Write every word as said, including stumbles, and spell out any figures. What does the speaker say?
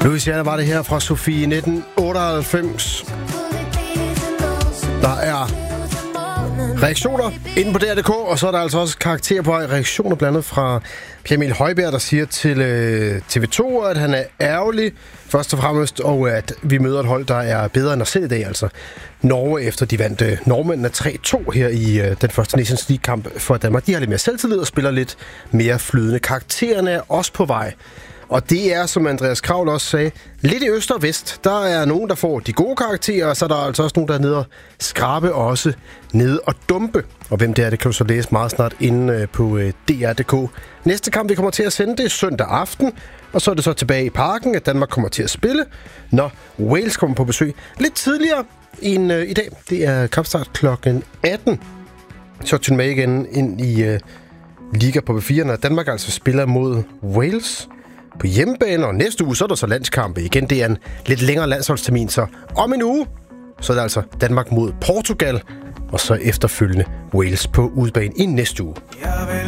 Louisiana var det her fra Sofie nitten otteoghalvfems. Der er reaktioner inde på D R punktum d k, og så er der altså også karakterer på reaktioner blandt andet fra Pierre Emil Højbjerg, der siger til øh, T V to, at han er ærgerlig først og fremmest, og at vi møder et hold, der er bedre end os selv i dag, altså Norge, efter de vandt øh, nordmændene tre to her i øh, den første Nations League-kamp for Danmark. De har lidt mere selvtillid og spiller lidt mere flydende. Karaktererne er også på vej. Og det er, som Andreas Kravl også sagde, lidt i øst og vest. Der er nogen, der får de gode karakterer, og så er der altså også nogen, der er nede og skrabe, og også nede og dumpe. Og hvem det er, det kan du så læse meget snart inde på D R punktum d k. Næste kamp, vi kommer til at sende, det er søndag aften, og så er det så tilbage i parken, at Danmark kommer til at spille, når Wales kommer på besøg lidt tidligere end øh, i dag. Det er kampstart klokken atten. Så tyn med igen ind i øh, Liga på B fire, når Danmark altså spiller mod Wales på hjemmebane, og næste uge så er der så landskampe igen. Det er en lidt længere landsholdstermin, så om en uge så er det altså Danmark mod Portugal, og så efterfølgende Wales på udebane i næste uge.